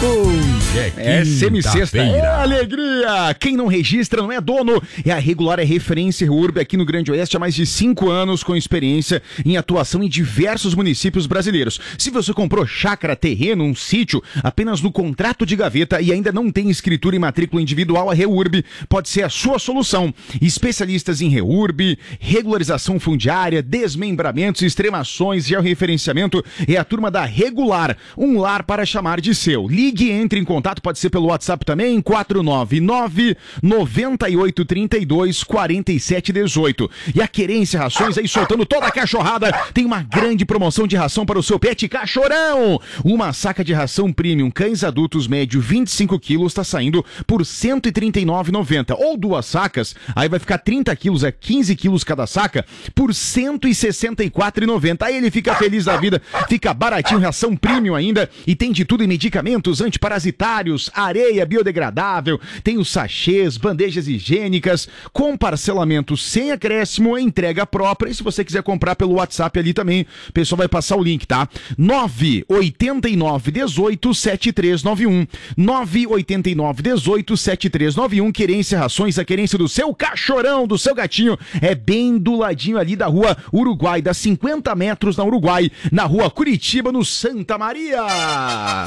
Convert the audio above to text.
É semi-sexta, é alegria! Quem não registra não é dono. É a Regular, é referência Reurb aqui no Grande Oeste há mais de 5 anos, com experiência em atuação em diversos municípios brasileiros. Se você comprou chácara, terreno, um sítio, apenas no contrato de gaveta e ainda não tem escritura e matrícula individual, a Reurb pode ser a sua solução. Especialistas em Reurb, regularização fundiária, desmembramentos, extremações, georreferenciamento, é a turma da Regular, um lar para chamar de seu. Ligue, entre em contato, pode ser pelo WhatsApp também, 499-9832-4718. E a Querência Rações aí soltando toda a cachorrada, tem uma grande promoção de ração para o seu pet cachorrão. Uma saca de ração premium cães adultos médio 25 quilos está saindo por R$ 139,90. Ou 2 sacas, aí vai ficar 30 quilos, é 15 quilos cada saca, por R$ 164,90. Aí ele fica feliz da vida, fica baratinho, ração premium ainda, e tem de tudo em medicamentos antiparasitários, areia biodegradável, tem os sachês, bandejas higiênicas, com parcelamento sem acréscimo, entrega própria. E se você quiser comprar pelo WhatsApp ali também, o pessoal vai passar o link, tá? 989187391. 989187391. Querência Rações, a querência do seu cachorrão, do seu gatinho, é bem do ladinho ali da rua Uruguai, dá 50 metros na Uruguai, na rua Curitiba, no Santa Maria.